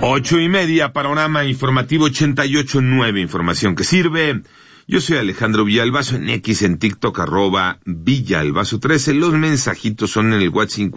8:30, panorama informativo 88.9, información que sirve. Yo soy Alejandro Villalbazo, en X, en TikTok, @Villalbazo13. Los mensajitos son en el WhatsApp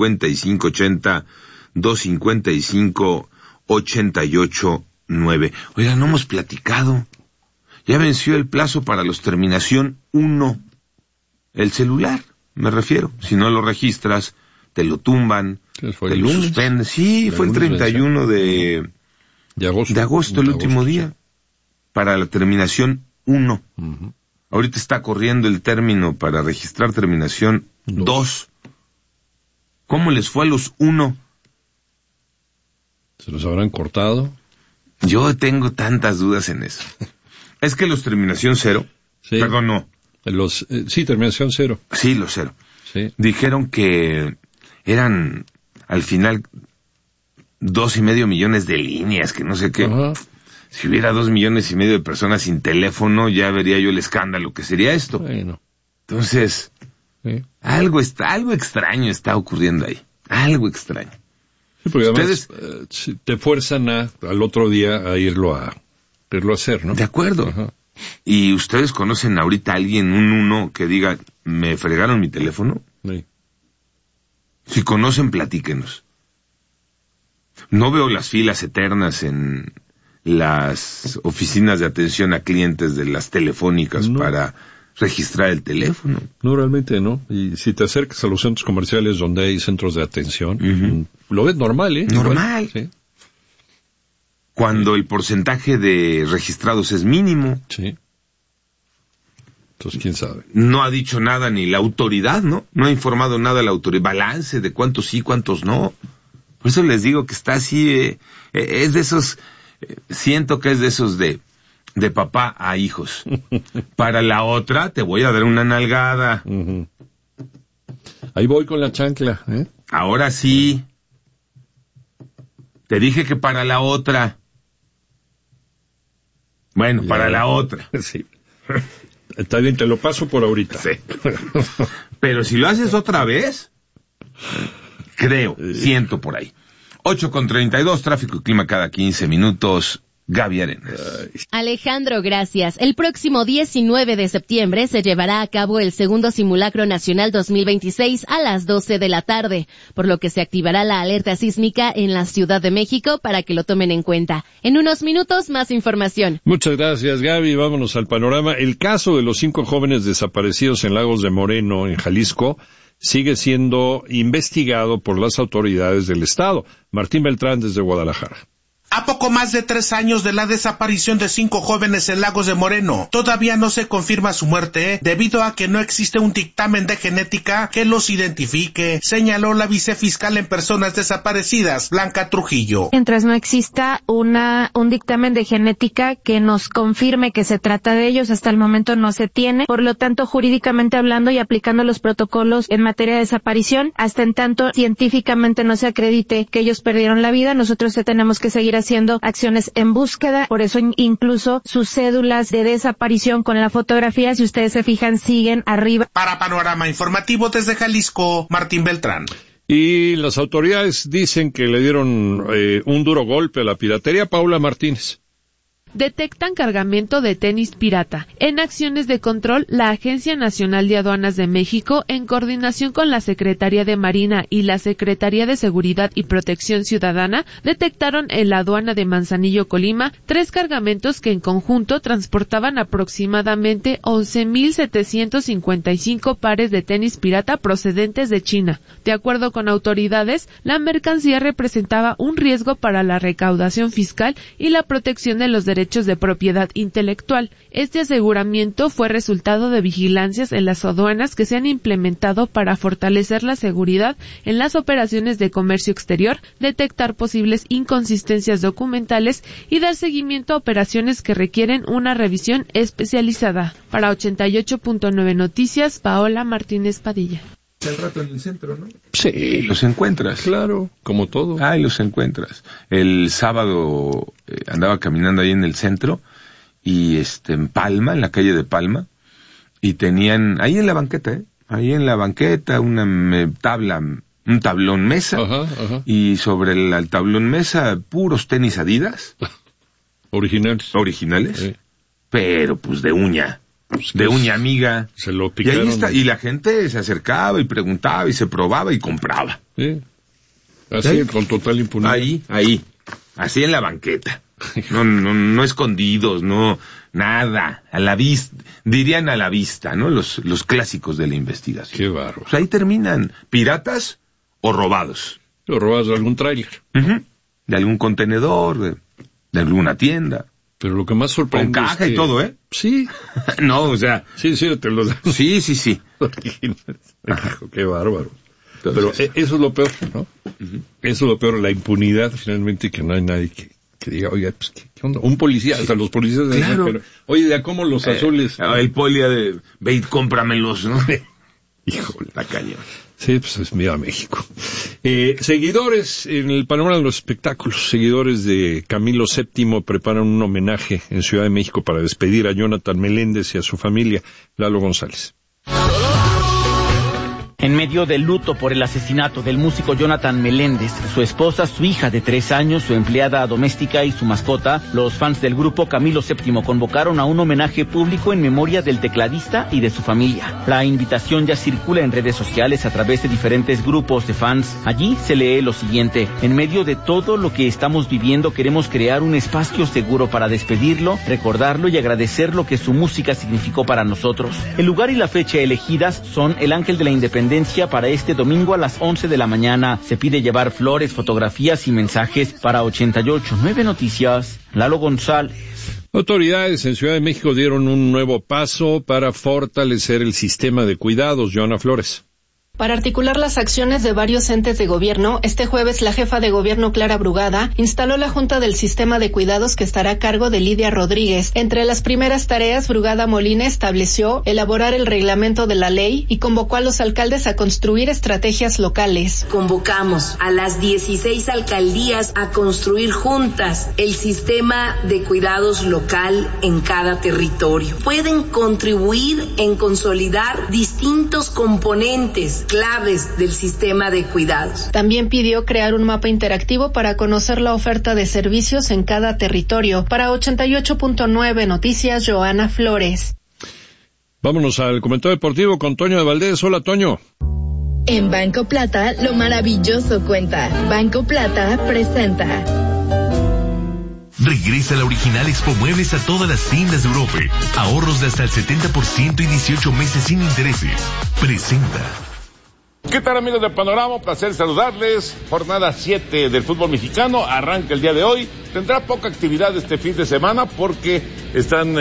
5580-255-88.9. Oiga, no hemos platicado. Ya venció el plazo para los terminación 1. El celular, me refiero. Si no lo registras, te lo tumban, te lo suspenden. Sí, fue el 31 de agosto, el último día, para la terminación 1. Uh-huh. Ahorita está corriendo el término para registrar terminación 2. ¿Cómo les fue a los 1? ¿Se los habrán cortado? Yo tengo tantas dudas en eso. Es que los terminación 0, sí. Perdón, no. Sí, terminación 0. Sí, los 0. Sí. Dijeron que eran, al final, 2.5 millones de líneas, que no sé qué. Uh-huh. Si hubiera 2.5 millones de personas sin teléfono, ya vería yo el escándalo que sería esto. Bueno. Entonces, sí. Algo extraño está ocurriendo ahí. Algo extraño. Sí, porque además te fuerzan al otro día a irlo a hacer, ¿no? De acuerdo. Uh-huh. ¿Y ustedes conocen ahorita a alguien, un 1, que diga, me fregaron mi teléfono? Sí. Si conocen, platíquenos. No veo las filas eternas en las oficinas de atención a clientes de las telefónicas para registrar el teléfono. No, realmente no. Y si te acercas a los centros comerciales donde hay centros de atención, uh-huh, lo ves normal, ¿eh? Normal. Igual, sí. Cuando el porcentaje de registrados es mínimo. Sí. Entonces, ¿quién sabe? No ha dicho nada ni la autoridad, ¿no? No ha informado nada la autoridad. Balance de cuántos sí, cuántos no. Por eso les digo que está así, es de esos, siento que es de esos de papá a hijos. Para la otra te voy a dar una nalgada. Uh-huh. Ahí voy con la chancla, ¿eh? Ahora sí. Te dije que para la otra. Bueno, ya, para la otra. Sí. Está bien, te lo paso por ahorita. Sí. Pero si lo haces otra vez, creo, siento por ahí. 8:32, tráfico y clima cada 15 minutos. Gaby Arenas. Alejandro, gracias. El próximo 19 de septiembre se llevará a cabo el segundo simulacro nacional 2026 a las 12 de la tarde, por lo que se activará la alerta sísmica en la Ciudad de México para que lo tomen en cuenta. En unos minutos, más información. Muchas gracias, Gaby. Vámonos al panorama. El caso de los 5 jóvenes desaparecidos en Lagos de Moreno, en Jalisco, sigue siendo investigado por las autoridades del Estado. Martín Beltrán, desde Guadalajara. A poco más de 3 años de la desaparición de 5 jóvenes en Lagos de Moreno, todavía no se confirma su muerte debido a que no existe un dictamen de genética que los identifique, señaló la vicefiscal en personas desaparecidas, Blanca Trujillo. Mientras no exista un dictamen de genética que nos confirme que se trata de ellos, hasta el momento no se tiene. Por lo tanto, jurídicamente hablando y aplicando los protocolos en materia de desaparición, hasta en tanto científicamente no se acredite que ellos perdieron la vida, nosotros tenemos que seguir haciendo acciones en búsqueda, por eso incluso sus cédulas de desaparición con la fotografía, si ustedes se fijan, siguen arriba. Para Panorama Informativo desde Jalisco, Martín Beltrán. Y las autoridades dicen que le dieron un duro golpe a la piratería. Paula Martínez. Detectan cargamento de tenis pirata. En acciones de control, la Agencia Nacional de Aduanas de México, en coordinación con la Secretaría de Marina y la Secretaría de Seguridad y Protección Ciudadana, detectaron en la aduana de Manzanillo, Colima, 3 cargamentos que en conjunto transportaban aproximadamente 11,755 pares de tenis pirata procedentes de China. De acuerdo con autoridades, la mercancía representaba un riesgo para la recaudación fiscal y la protección de los derechos de propiedad intelectual. Este aseguramiento fue resultado de vigilancias en las aduanas que se han implementado para fortalecer la seguridad en las operaciones de comercio exterior, detectar posibles inconsistencias documentales y dar seguimiento a operaciones que requieren una revisión especializada. Para 88.9 Noticias, Paola Martínez Padilla. El rato en el centro, ¿no? Sí. Los encuentras. Claro, como todo. Los encuentras. El sábado andaba caminando ahí en el centro y en Palma, en la calle de Palma, y tenían ahí en la banqueta, una tabla un tablón mesa, Ajá. y sobre el tablón mesa puros tenis Adidas. Originales. Sí. Pero pues de uña. De uña amiga. Se lo Y picaron. ahí está, y la gente se acercaba y preguntaba y se probaba y compraba. Sí. Así, ¿Sí? con total impunidad. Ahí. Así en la banqueta. No escondidos, no, nada. A la vista, dirían a la vista, ¿no? Los clásicos de la investigación. Qué bárbaro. Pues ahí terminan, piratas o robados. Lo robas de algún tráiler. Uh-huh. De algún contenedor, de alguna tienda. Pero lo que más sorprende Con caja es que... y todo, ¿eh? Sí. No, o sea... Sí, te los dan. Sí. Qué bárbaro. Entonces, pero eso es lo peor, ¿no? Uh-huh. Eso es lo peor, la impunidad, finalmente, que no hay nadie que diga, oiga, pues, ¿qué onda? Un policía, hasta los policías... Claro. Pero, oye, ¿de cómo los azules? El policía de, ve y cómpramelos, ¿no? Híjole. La caña. Sí, pues es mira México. Seguidores en el panorama de los espectáculos, seguidores de Camilo VII preparan un homenaje en Ciudad de México para despedir a Jonathan Meléndez y a su familia. Lalo González. En medio del luto por el asesinato del músico Jonathan Meléndez, su esposa, su hija de 3 años, su empleada doméstica y su mascota, los fans del grupo Camilo VII convocaron a un homenaje público en memoria del tecladista y de su familia. La invitación ya circula en redes sociales a través de diferentes grupos de fans. Allí se lee lo siguiente: en medio de todo lo que estamos viviendo, queremos crear un espacio seguro para despedirlo, recordarlo y agradecer lo que su música significó para nosotros. El lugar y la fecha elegidas son el Ángel de la Independencia para este domingo a las 11 de la mañana. Se pide llevar flores, fotografías y mensajes para 88.9 Noticias. Lalo González. Autoridades en Ciudad de México dieron un nuevo paso para fortalecer el sistema de cuidados. Joana Flores. Para articular las acciones de varios entes de gobierno, este jueves la jefa de gobierno Clara Brugada instaló la Junta del Sistema de Cuidados que estará a cargo de Lidia Rodríguez. Entre las primeras tareas, Brugada Molina estableció elaborar el reglamento de la ley y convocó a los alcaldes a construir estrategias locales. Convocamos a las 16 alcaldías a construir juntas el sistema de cuidados local en cada territorio. Pueden contribuir en consolidar distintos componentes claves del sistema de cuidados. También pidió crear un mapa interactivo para conocer la oferta de servicios en cada territorio. Para 88.9 Noticias, Joana Flores. Vámonos al comentario deportivo con Toño de Valdés. Hola, Toño. En Banco Plata, lo maravilloso cuenta. Banco Plata presenta. Regresa la original Expo Muebles a todas las tiendas de Europa. Ahorros de hasta el 70% y 18 meses sin intereses. Presenta. ¿Qué tal, amigos de Panorama? Un placer saludarles. Jornada 7 del fútbol mexicano arranca el día de hoy. Tendrá poca actividad este fin de semana porque están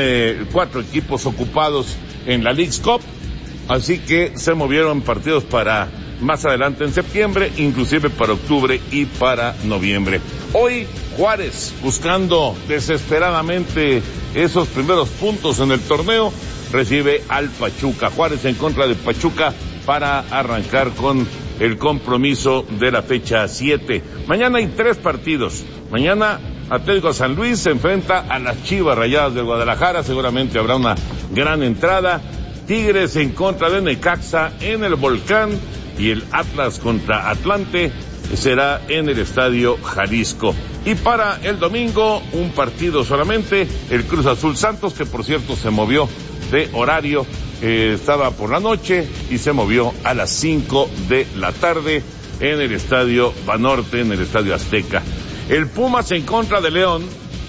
4 equipos ocupados en la Leagues Cup, así que se movieron partidos para más adelante en septiembre, inclusive para octubre y para noviembre. Hoy Juárez, buscando desesperadamente esos primeros puntos en el torneo, recibe al Pachuca. Juárez en contra de Pachuca para arrancar con el compromiso de la fecha 7. Mañana hay 3 partidos. Mañana Atlético San Luis se enfrenta a las Chivas Rayadas de Guadalajara. Seguramente habrá una gran entrada. Tigres en contra de Necaxa en el Volcán. Y el Atlas contra Atlante será en el Estadio Jalisco. Y para el domingo, un partido solamente, el Cruz Azul Santos, que por cierto se movió de horario, estaba por la noche y se movió a las 5 de la tarde en el Estadio Banorte, en el Estadio Azteca. El Pumas en contra de León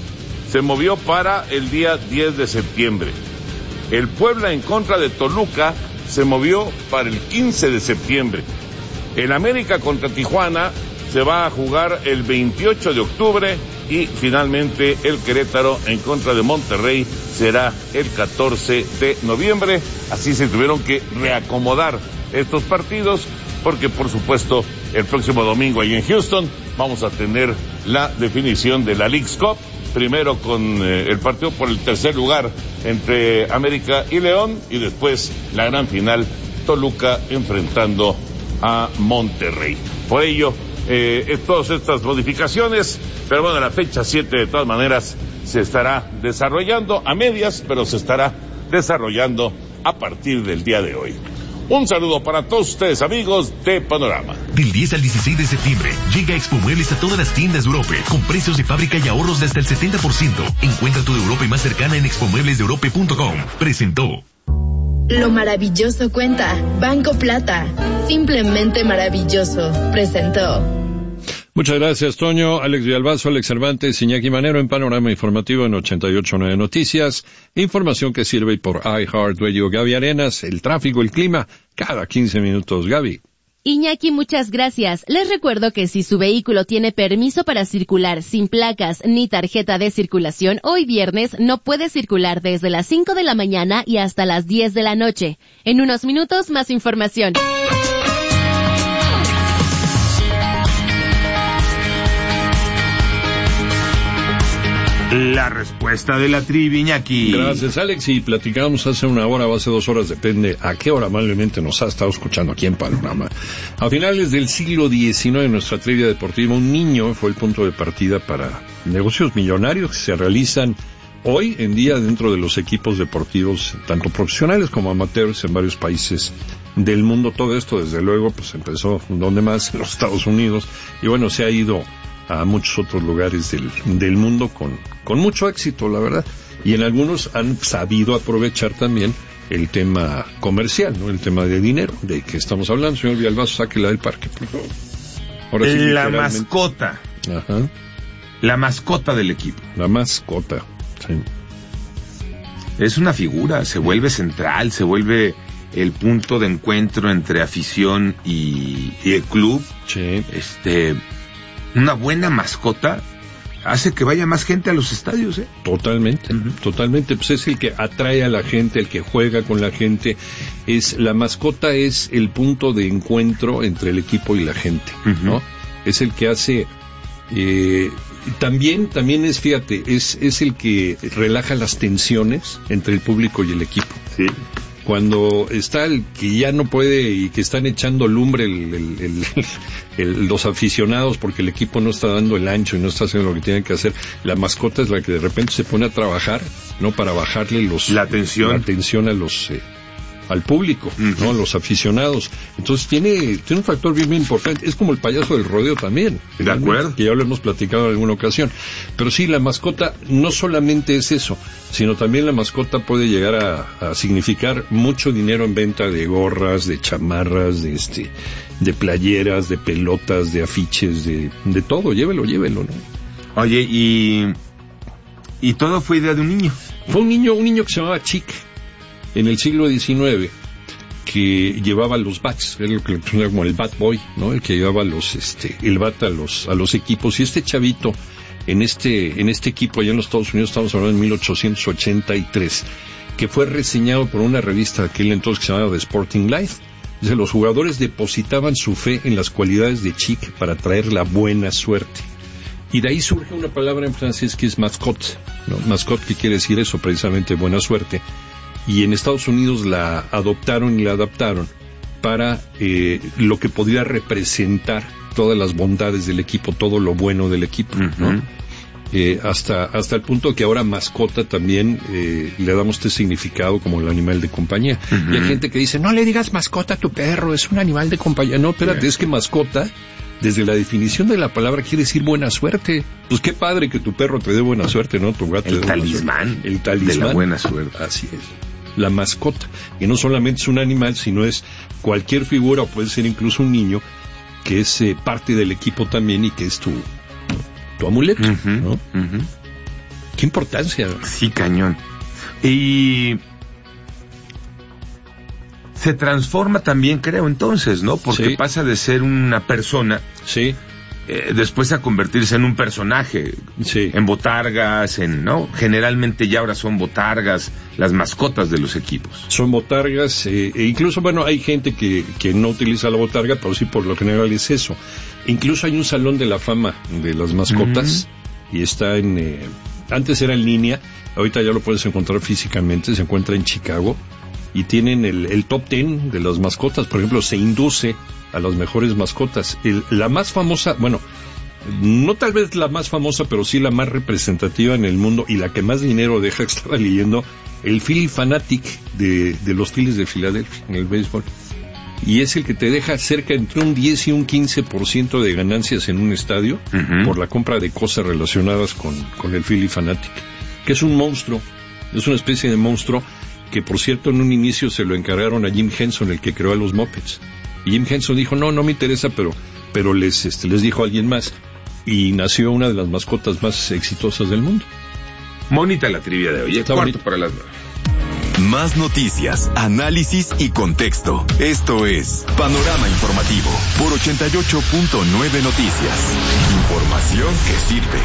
se movió para el día 10 de septiembre. El Puebla en contra de Toluca se movió para el 15 de septiembre. El América contra Tijuana se va a jugar el 28 de octubre y finalmente el Querétaro en contra de Monterrey será el 14 de noviembre. Así se tuvieron que reacomodar estos partidos porque, por supuesto, el próximo domingo ahí en Houston vamos a tener la definición de la Leagues Cup, primero con el partido por el tercer lugar entre América y León y después la gran final, Toluca enfrentando a Monterrey. Por ello, todas estas modificaciones, pero bueno, la fecha 7 de todas maneras se estará desarrollando a medias, pero se estará desarrollando a partir del día de hoy. Un saludo para todos ustedes, amigos de Panorama. Del 10 al 16 de septiembre, llega Expo Muebles a todas las tiendas de Europe, con precios de fábrica y ahorros de hasta el 70%. Encuentra tu Europe más cercana en expomueblesdeeurope.com. Presentó. Lo maravilloso cuenta. Banco Plata. Simplemente maravilloso. Presentó. Muchas gracias, Toño. Alex Villalbazo, Alex Cervantes, Iñaki Manero en Panorama Informativo en 88.9 Noticias. Información que sirve por iHeartRadio. Gaby Arenas, el tráfico, el clima, cada 15 minutos. Gaby. Iñaki, muchas gracias. Les recuerdo que si su vehículo tiene permiso para circular sin placas ni tarjeta de circulación, hoy viernes no puede circular desde las 5 de la mañana y hasta las 10 de la noche. En unos minutos, más información. La respuesta de la trivia, Iñaki. Gracias, Alex. Y platicábamos hace una hora o hace 2 horas, depende a qué hora amablemente nos ha estado escuchando aquí en Panorama. A finales del siglo XIX, en nuestra trivia deportiva, un niño fue el punto de partida para negocios millonarios que se realizan hoy en día dentro de los equipos deportivos, tanto profesionales como amateurs en varios países del mundo. Todo esto, desde luego, pues empezó, ¿dónde más? En los Estados Unidos. Y bueno, se ha ido a muchos otros lugares del mundo con mucho éxito, la verdad. Y en algunos han sabido aprovechar también el tema comercial, ¿no? El tema de dinero, de que estamos hablando. Señor Villalbazo, sáquela del parque, por favor. Ahora sí, la mascota. Ajá. La mascota del equipo. La mascota, sí. Es una figura, se vuelve central, se vuelve el punto de encuentro entre afición y el club. Sí. Una buena mascota hace que vaya más gente a los estadios, ¿eh? Totalmente, totalmente. Pues es el que atrae a la gente, el que juega con la gente. La mascota es el punto de encuentro entre el equipo y la gente, ¿no? Es el que hace, también es, fíjate, es el que relaja las tensiones entre el público y el equipo. Sí. Cuando está el que ya no puede y que están echando lumbre los aficionados porque el equipo no está dando el ancho y no está haciendo lo que tiene que hacer, la mascota es la que de repente se pone a trabajar, ¿no? Para bajarle la tensión a al público, ¿no? A los aficionados. Entonces tiene un factor bien importante. Es como el payaso del rodeo también. De acuerdo. Que ya lo hemos platicado en alguna ocasión. Pero sí, la mascota no solamente es eso, sino también la mascota puede llegar a significar mucho dinero en venta de gorras, de chamarras, de playeras, de pelotas, de afiches, de todo. Llévelo, ¿no? Oye, y todo fue idea de un niño. Fue un niño que se llamaba Chick. En el siglo XIX, que llevaba los bats, era lo que como el bat boy, ¿no? El que llevaba el bat a los equipos. Y este chavito, en este equipo allá en los Estados Unidos, estamos hablando de 1883, que fue reseñado por una revista de aquel entonces que se llamaba The Sporting Life. Dice, los jugadores depositaban su fe en las cualidades de Chick para traer la buena suerte. Y de ahí surge una palabra en francés que es mascotte, ¿no? Mascotte, que quiere decir eso, precisamente buena suerte. Y en Estados Unidos la adoptaron y la adaptaron para lo que podría representar todas las bondades del equipo, todo lo bueno del equipo, ¿no? Hasta el punto que ahora mascota también le damos este significado como el animal de compañía. Y hay gente que dice, no le digas mascota a tu perro, es un animal de compañía. No, espérate, es que mascota, desde la definición de la palabra, quiere decir buena suerte. Pues qué padre que tu perro te dé buena suerte, ¿no? Tu gato el talismán de la buena suerte. Así es. La mascota, que no solamente es un animal, sino es cualquier figura, o puede ser incluso un niño, que es parte del equipo también y que es tu amuleto, ¿no? Qué importancia. Sí, cañón. Y se transforma también, creo, entonces, ¿no? Porque pasa de ser una persona, después a convertirse en un personaje, en botargas, ¿no? Generalmente ya ahora son botargas, las mascotas de los equipos. Son botargas, e incluso, bueno, hay gente que no utiliza la botarga, pero sí, por lo general es eso. Incluso hay un salón de la fama de las mascotas, y está antes era en línea, ahorita ya lo puedes encontrar físicamente, se encuentra en Chicago, y tienen el top 10 de las mascotas. Por ejemplo, se induce a las mejores mascotas. La más famosa, bueno, no tal vez la más famosa, pero sí la más representativa en el mundo y la que más dinero deja, que estaba leyendo, el Phillie Phanatic de los Phillies de Filadelfia en el béisbol. y es el que te deja cerca entre un 10 y un 15% de ganancias en un estadio por la compra de cosas relacionadas con el Phillie Phanatic, que es un monstruo, es una especie de monstruo que, por cierto, en un inicio se lo encargaron a Jim Henson, el que creó a los Muppets. Y Jim Henson dijo, no me interesa, pero les dijo a alguien más. Y nació una de las mascotas más exitosas del mundo. Bonita la trivia de hoy, Está 8:45 para las 9. Más noticias, análisis y contexto. Esto es Panorama Informativo por 88.9 Noticias. Información que sirve.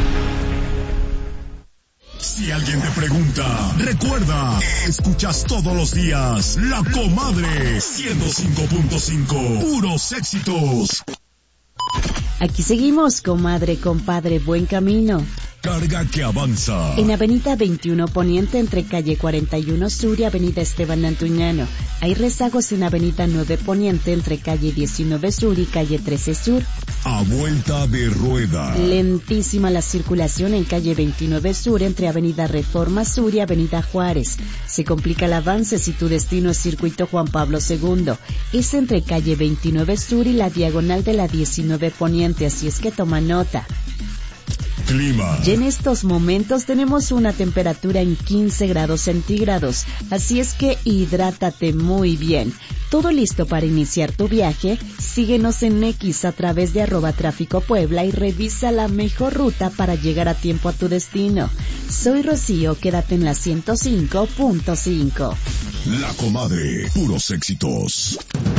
Si alguien te pregunta, recuerda, escuchas todos los días La Comadre 105.5, puros éxitos. Aquí seguimos, comadre, compadre, buen camino. Carga que avanza. En Avenida 21 Poniente, entre calle 41 Sur y Avenida Esteban Antuñano. Hay rezagos en Avenida 9 Poniente, entre calle 19 Sur y calle 13 Sur. A vuelta de rueda. Lentísima la circulación en calle 29 Sur, entre Avenida Reforma Sur y Avenida Juárez. Se complica el avance si tu destino es Circuito Juan Pablo II. Es entre calle 29 Sur y la diagonal de la 19 Poniente, así es que toma nota. Clima. Y en estos momentos tenemos una temperatura en 15 grados centígrados, así es que hidrátate muy bien. Todo listo para iniciar tu viaje. Síguenos en X a través de @Tráfico Puebla y revisa la mejor ruta para llegar a tiempo a tu destino. Soy Rocío, quédate en la 105.5. La Comadre, puros éxitos.